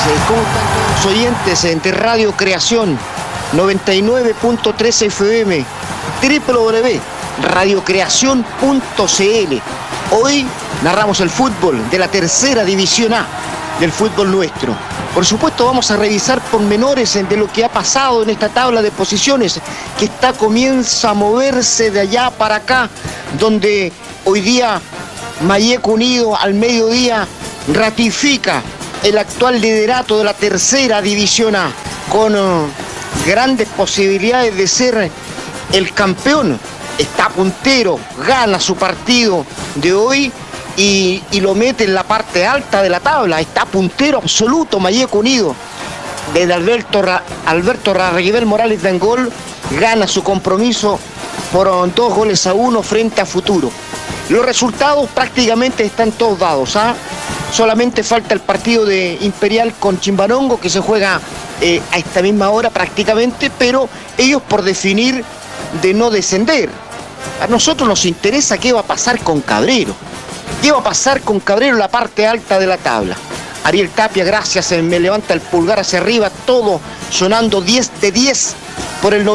¿Cómo están todos los oyentes de Radio Creación 99.3 FM, www.radiocreación.cl? Hoy narramos el fútbol de la tercera división A del fútbol nuestro. Por supuesto vamos a revisar pormenores de lo que ha pasado en esta tabla de posiciones que comienza a moverse de allá para acá, donde hoy día Mayeco Unido al mediodía ratifica el actual liderato de la tercera división A, con grandes posibilidades de ser el campeón. Está puntero, gana su partido de hoy y lo mete en la parte alta de la tabla. Está puntero absoluto Mayeco Unido. Desde Alberto Raguibel Morales de Angol gana su compromiso por 2-1 frente a Futuro. Los resultados prácticamente están todos dados, ¿ah? Solamente falta el partido de Imperial con Chimbarongo, que se juega a esta misma hora prácticamente, pero ellos por definir de no descender. A nosotros nos interesa qué va a pasar con Cabrero. ¿Qué va a pasar con Cabrero en la parte alta de la tabla? Ariel Tapia, gracias, me levanta el pulgar hacia arriba, todo sonando 10 de 10 por el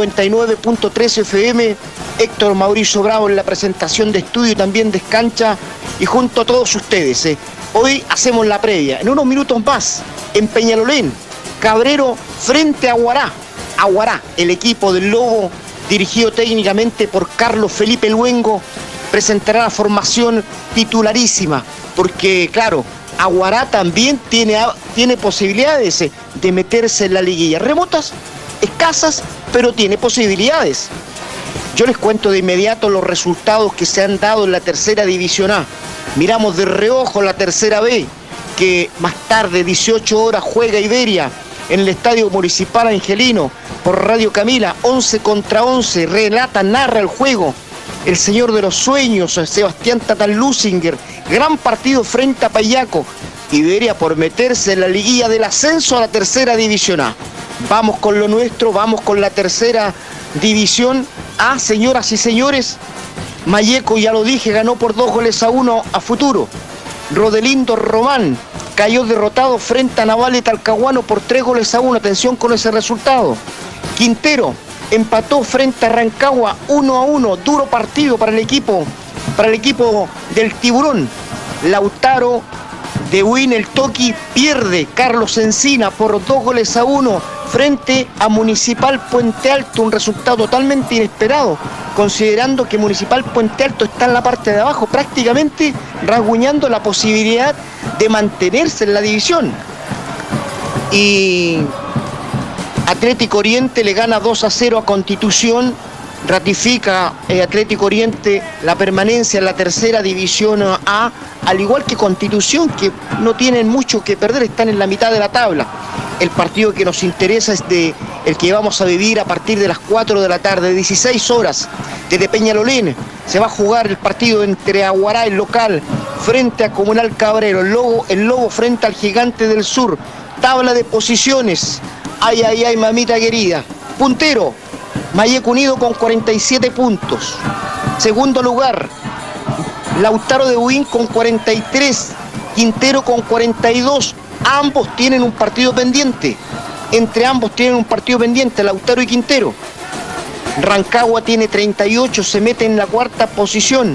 99.3 FM. Héctor Mauricio Bravo en la presentación de estudio y también de cancha, y junto a todos ustedes. Hoy hacemos la previa. En unos minutos más, en Peñalolén, Cabrero frente a Aguará. Aguará, el equipo del Lobo, dirigido técnicamente por Carlos Felipe Luengo, presentará la formación titularísima, porque claro, Aguará también tiene posibilidades de meterse en la liguilla. Remotas, escasas, pero tiene posibilidades. Yo les cuento de inmediato los resultados que se han dado en la tercera división A. Miramos de reojo la tercera B, que más tarde, 18 horas, juega Iberia en el Estadio Municipal Angelino por Radio Camila, 11 contra 11, relata, narra el juego el señor de los sueños, Sebastián Tatán Lusinger. Gran partido frente a Payaco. Iberia por meterse en la liguilla del ascenso a la tercera división A. Vamos con lo nuestro, vamos con la tercera división A, señoras y señores. Mayeco, ya lo dije, ganó por 2-1 a Futuro. Rodelindo Román cayó derrotado frente a Naval de Talcahuano por 3-1. Atención con ese resultado. Quintero empató frente a Rancagua 1-1. Duro partido para el equipo del Tiburón. Lautaro de Win, el Toki, pierde. Carlos Encina por 2-1 frente a Municipal Puente Alto. Un resultado totalmente inesperado, considerando que Municipal Puente Alto está en la parte de abajo, prácticamente rasguñando la posibilidad de mantenerse en la división. Y Atlético Oriente le gana 2-0 a Constitución. Ratifica Atlético Oriente la permanencia en la tercera división A, al igual que Constitución, que no tienen mucho que perder, están en la mitad de la tabla. El partido que nos interesa es el que vamos a vivir a partir de las 4 de la tarde, 16 horas, desde Peñalolén. Se va a jugar el partido entre Aguará, el local, frente a Comunal Cabrero, el Lobo frente al Gigante del Sur. Tabla de posiciones. Ay, ay, ay, mamita querida. Puntero, Mayeco Unido con 47 puntos. Segundo lugar, Lautaro de Buin con 43. Quintero con 42. Ambos tienen un partido pendiente. Entre ambos tienen un partido pendiente, Lautaro y Quintero. Rancagua tiene 38, se mete en la cuarta posición.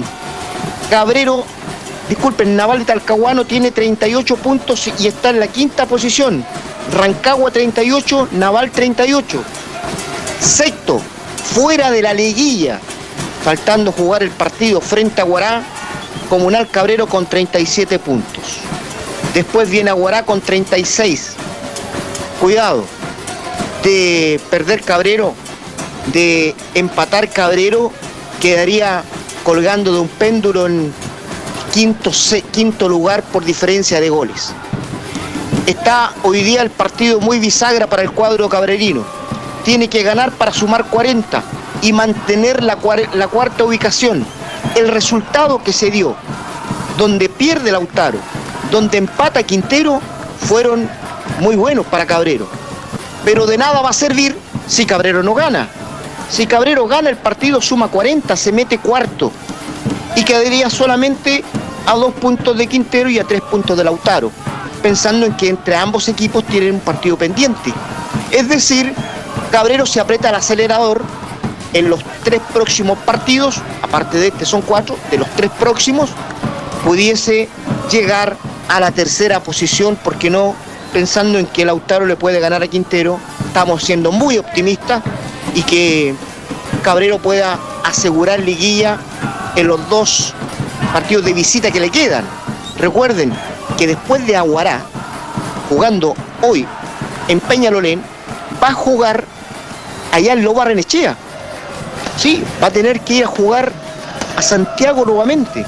Naval de Talcahuano tiene 38 puntos y está en la quinta posición. Rancagua 38, Naval 38. Sexto, fuera de la liguilla, faltando jugar el partido frente a Aguará, Comunal Cabrero con 37 puntos. Después viene Aguará con 36. Cuidado, de perder Cabrero, de empatar Cabrero, quedaría colgando de un péndulo en quinto lugar por diferencia de goles. Está hoy día el partido muy bisagra para el cuadro cabrerino. Tiene que ganar para sumar 40 y mantener la cuarta ubicación. El resultado que se dio, donde pierde Lautaro, donde empata Quintero, fueron muy buenos para Cabrero. Pero de nada va a servir si Cabrero no gana. Si Cabrero gana el partido, suma 40, se mete cuarto y quedaría solamente a 2 puntos de Quintero y a 3 puntos de Lautaro. pensando en que entre ambos equipos tienen un partido pendiente. Es decir, Cabrero se aprieta el acelerador en los 3 próximos partidos, aparte de este son 4, de los 3 próximos, pudiese llegar a la tercera posición, porque no, pensando en que Lautaro le puede ganar a Quintero, estamos siendo muy optimistas, y que Cabrero pueda asegurar liguilla en los 2 partidos de visita que le quedan. Recuerden que después de Aguará, jugando hoy en Peñalolén, va a jugar allá en Lobo Barrenechea. Sí, va a tener que ir a jugar a Santiago nuevamente.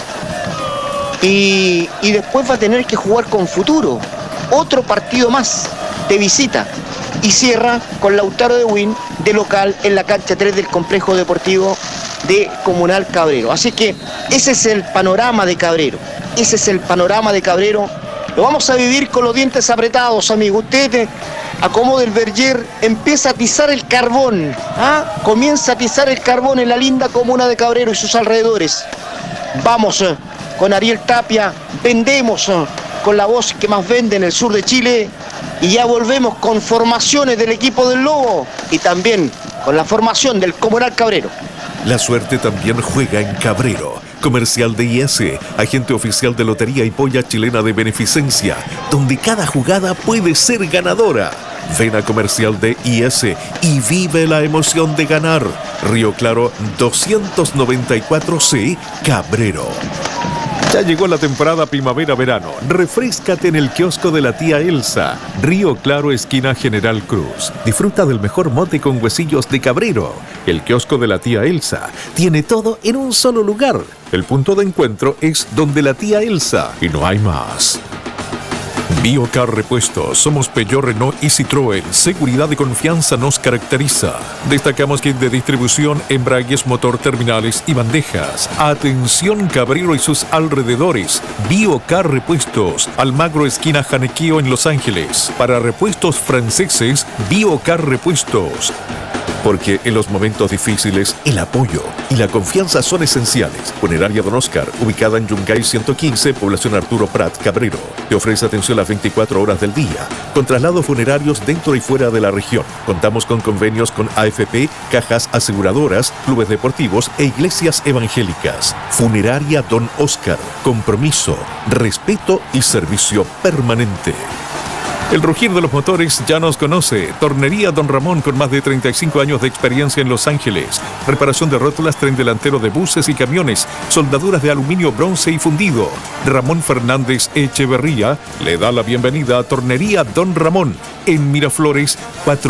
Y después va a tener que jugar con Futuro. Otro partido más de visita. Y cierra con Lautaro de Win de local en la cancha 3 del complejo deportivo de Comunal Cabrero. Así que ese es el panorama de Cabrero. Ese es el panorama de Cabrero. Lo vamos a vivir con los dientes apretados, amigo. Usted, a como del Verger, empieza a atizar el carbón. Comienza a atizar el carbón en la linda comuna de Cabrero y sus alrededores. Vamos con Ariel Tapia, vendemos con la voz que más vende en el sur de Chile, y ya volvemos con formaciones del equipo del Lobo y también con la formación del Comunal Cabrero. La suerte también juega en Cabrero. Comercial de IS, agente oficial de Lotería y Polla Chilena de Beneficencia, donde cada jugada puede ser ganadora. Ven a Comercial de IS y vive la emoción de ganar. Río Claro 294C, Cabrero. Ya llegó la temporada primavera-verano. Refréscate en el kiosco de la tía Elsa. Río Claro, esquina General Cruz. Disfruta del mejor mote con huesillos de Cabrero. El kiosco de la tía Elsa tiene todo en un solo lugar. El punto de encuentro es donde la tía Elsa y no hay más. Biocar Repuestos. Somos Peugeot, Renault y Citroën. Seguridad y confianza nos caracteriza. Destacamos kit de distribución, embragues, motor, terminales y bandejas. Atención Cabrero y sus alrededores. Biocar Repuestos. Almagro, esquina Janequeo en Los Ángeles. Para repuestos franceses, Biocar Repuestos. Porque en los momentos difíciles, el apoyo y la confianza son esenciales. Funeraria Don Oscar, ubicada en Yungay 115, población Arturo Prat, Cabrero. Te ofrece atención las 24 horas del día, con traslados funerarios dentro y fuera de la región. Contamos con convenios con AFP, cajas aseguradoras, clubes deportivos e iglesias evangélicas. Funeraria Don Oscar, compromiso, respeto y servicio permanente. El rugir de los motores ya nos conoce. Tornería Don Ramón, con más de 35 años de experiencia en Los Ángeles. Reparación de rótulas, tren delantero de buses y camiones, soldaduras de aluminio, bronce y fundido. Ramón Fernández Echeverría le da la bienvenida a Tornería Don Ramón en Miraflores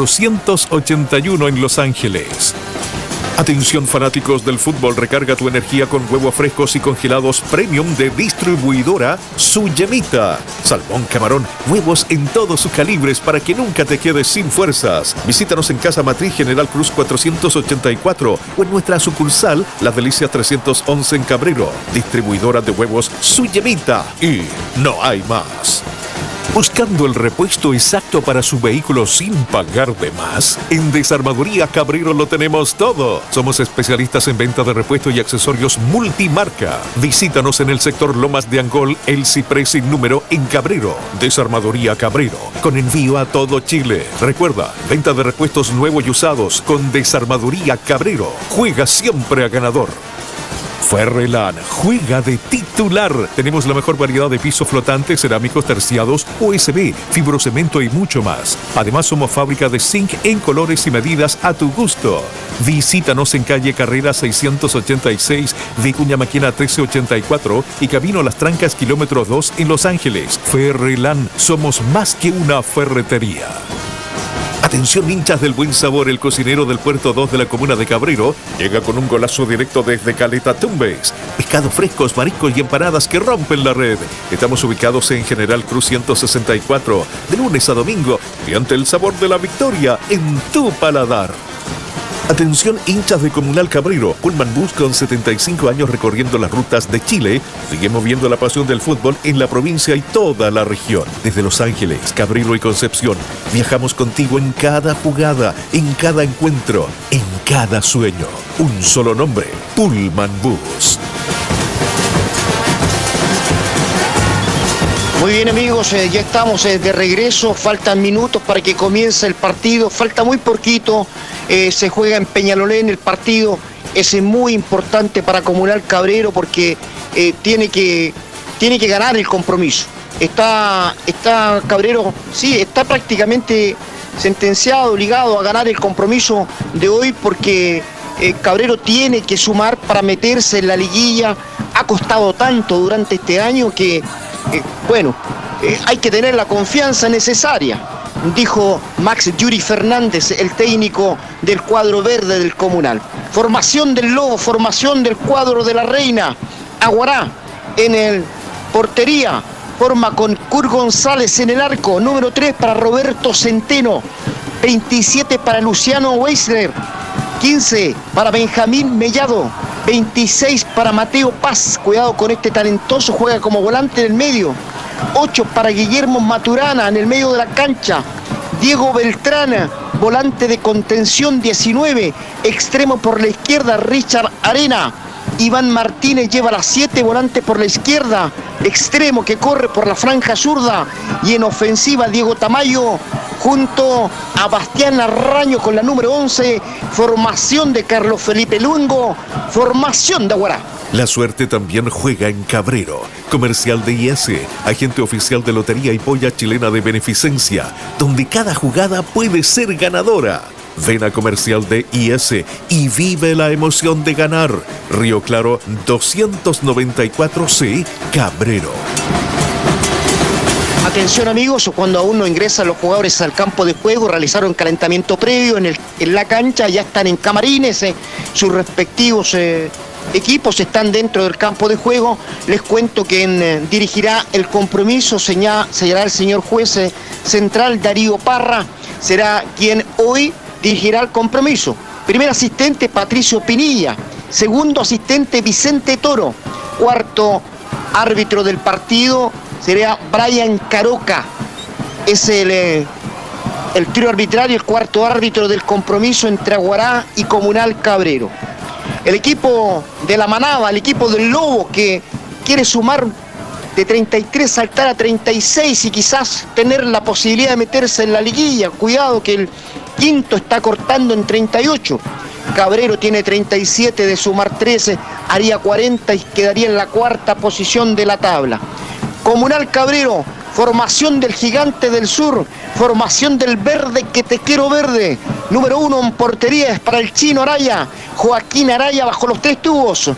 481 en Los Ángeles. Atención fanáticos del fútbol, recarga tu energía con huevos frescos y congelados premium de distribuidora Su Yemita. Salmón, camarón, huevos en todos sus calibres para que nunca te quedes sin fuerzas. Visítanos en Casa Matriz General Cruz 484 o en nuestra sucursal Las Delicias 311 en Cabrero. Distribuidora de huevos Su Yemita. Y no hay más. ¿Buscando el repuesto exacto para su vehículo sin pagar de más? En Desarmadoría Cabrero lo tenemos todo. Somos especialistas en venta de repuestos y accesorios multimarca. Visítanos en el sector Lomas de Angol, El Ciprés sin número en Cabrero. Desarmadoría Cabrero, con envío a todo Chile. Recuerda, venta de repuestos nuevos y usados con Desarmadoría Cabrero. Juega siempre a ganador. Ferrelan, juega de titular. Tenemos la mejor variedad de pisos flotantes, cerámicos, terciados, USB, fibrocemento y mucho más. Además, somos fábrica de zinc en colores y medidas a tu gusto. Visítanos en calle Carrera 686, Vicuña Maquena 1384 y Camino Las Trancas, kilómetro 2 en Los Ángeles. Ferrelan, somos más que una ferretería. Atención hinchas del buen sabor, el cocinero del Puerto 2 de la comuna de Cabrero llega con un golazo directo desde Caleta Tumbes. Pescados frescos, mariscos y empanadas que rompen la red. Estamos ubicados en General Cruz 164, de lunes a domingo, y ante el sabor de la victoria en tu paladar. Atención hinchas de Comunal Cabrero, Pullman Bus con 75 años recorriendo las rutas de Chile, sigue moviendo la pasión del fútbol en la provincia y toda la región. Desde Los Ángeles, Cabrero y Concepción, viajamos contigo en cada jugada, en cada encuentro, en cada sueño. Un solo nombre, Pullman Bus. Muy bien, amigos, ya estamos de regreso, faltan minutos para que comience el partido, falta muy poquito, se juega en Peñalolén el partido, es muy importante para Comunal Cabrero porque tiene que ganar el compromiso. Está Cabrero, sí, está prácticamente sentenciado, obligado a ganar el compromiso de hoy porque Cabrero tiene que sumar para meterse en la liguilla. Ha costado tanto durante este año que, hay que tener la confianza necesaria, dijo Max Yuri Fernández, el técnico del cuadro verde del Comunal. Formación del Lobo, formación del cuadro de la Reina. Aguará en el portería, forma con Kurt González en el arco, número 3 para Roberto Centeno, 27 para Luciano Weisler, 15 para Benjamín Mellado, 26 para Mateo Paz, cuidado con este talentoso, juega como volante en el medio, 8 para Guillermo Maturana en el medio de la cancha, Diego Beltrán, volante de contención, 19, extremo por la izquierda Richard Arena, Iván Martínez lleva las 7, volante por la izquierda, extremo que corre por la franja zurda, y en ofensiva Diego Tamayo junto a Bastián Arraño con la número 11, formación de Carlos Felipe Luengo, formación de Aguará. La suerte también juega en Cabrero. Comercial de IS, agente oficial de Lotería y Polla Chilena de Beneficencia, donde cada jugada puede ser ganadora. Ven a Comercial de IS y vive la emoción de ganar. Río Claro 294C, Cabrero. Atención, amigos, cuando aún no ingresan los jugadores al campo de juego, realizaron calentamiento previo en la cancha, ya están en camarines, sus respectivos equipos están dentro del campo de juego. Les cuento que dirigirá el compromiso, será el señor juez central Darío Parra, será quien hoy dirigirá el compromiso. Primer asistente Patricio Pinilla, segundo asistente Vicente Toro, cuarto árbitro del partido será Brian Caroca, es el trío arbitral y el cuarto árbitro del compromiso entre Aguará y Comunal Cabrero. El equipo de la manada, el equipo del Lobo, que quiere sumar de 33, saltar a 36 y quizás tener la posibilidad de meterse en la liguilla. Cuidado que el quinto está cortando en 38. Cabrero tiene 37, de sumar 13 haría 40 y quedaría en la cuarta posición de la tabla. Comunal Cabrero, formación del Gigante del Sur, formación del Verde que te quiero verde. Número 1 en portería es para el Chino Araya, Joaquín Araya bajo los 3 tubos.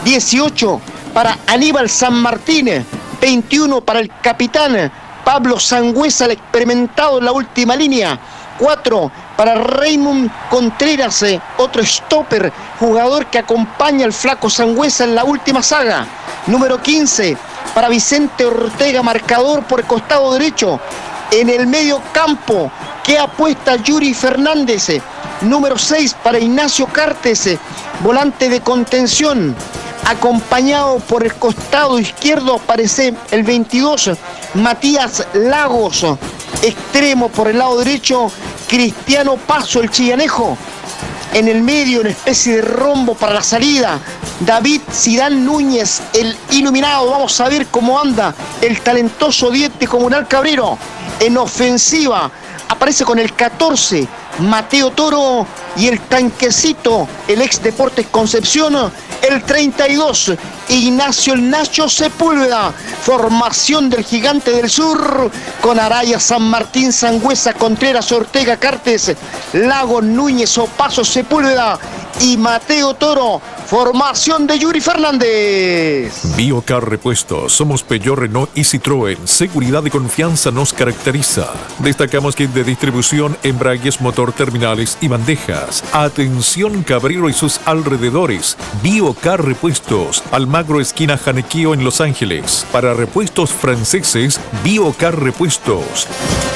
18 para Aníbal San Martín, 21 para el capitán Pablo Sangüesa, el experimentado en la última línea. 4 para Raymond Contreras, otro stopper, jugador que acompaña al flaco Sangüesa en la última saga. Número 15 para Vicente Ortega, marcador por el costado derecho. En el medio campo, que apuesta Yuri Fernández. Número 6 para Ignacio Cartes, volante de contención. Acompañado por el costado izquierdo aparece el 22, Matías Lagos. Extremo por el lado derecho, Cristiano Paso, el chillanejo. En el medio, una especie de rombo para la salida, David Sidán Núñez, el iluminado. Vamos a ver cómo anda el talentoso diente Comunal Cabrero. En ofensiva aparece con el 14, Mateo Toro, y el tanquecito, el ex Deportes Concepción, el 32, Ignacio el Nacho Sepúlveda. Formación del Gigante del Sur con Araya, San Martín, Sangüesa, Contreras, Ortega, Cartes, Lagos, Núñez, Opaso, Sepúlveda y Mateo Toro. Formación de Yuri Fernández. Biocar Repuestos. Somos Peugeot, Renault y Citroën. Seguridad y confianza nos caracteriza. Destacamos kit de distribución, embragues, motor, terminales y bandejas. Atención Cabrero y sus alrededores. Biocar Repuestos. Almagro, esquina Janequeo en Los Ángeles. Para repuestos franceses, Biocar Repuestos.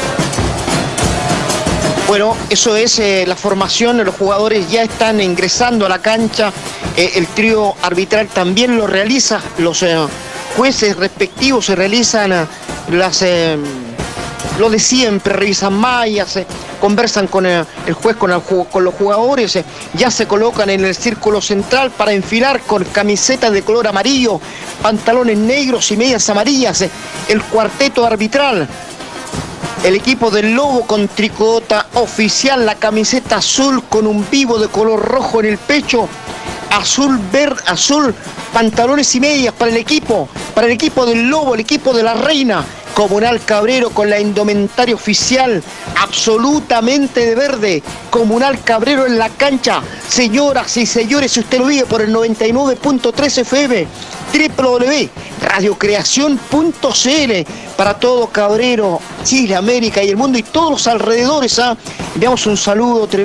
Bueno, eso es la formación, los jugadores ya están ingresando a la cancha, el trío arbitral también lo realiza, los jueces respectivos se realizan lo de siempre, revisan mallas, conversan con el juez, con los jugadores, ya se colocan en el círculo central para enfilar con camisetas de color amarillo, pantalones negros y medias amarillas, el cuarteto arbitral. El equipo del Lobo con tricota oficial, la camiseta azul con un vivo de color rojo en el pecho, azul, verde, azul, pantalones y medias para el equipo del Lobo, el equipo de la Reina. Comunal Cabrero con la indumentaria oficial absolutamente de verde. Comunal Cabrero en la cancha. Señoras y señores, si usted lo vive por el 99.3 FM, www.radiocreación.cl, para todo Cabrero, Chile, América y el mundo y todos los alrededores. Enviamos un saludo tremendo.